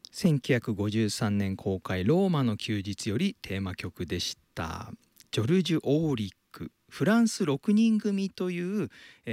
1953年公開ローマの休日よりテーマ曲でした。ジョルジュ・オーリックフランス6人組という、